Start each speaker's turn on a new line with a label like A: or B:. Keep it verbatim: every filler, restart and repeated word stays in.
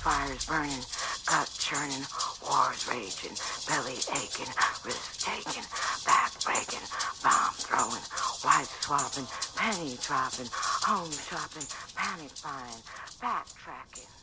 A: fires burning, gut churning, wars raging, belly aching, risk taking, back breaking, bomb throwing, wife swapping, penny dropping, home shopping, panic buying, backtracking.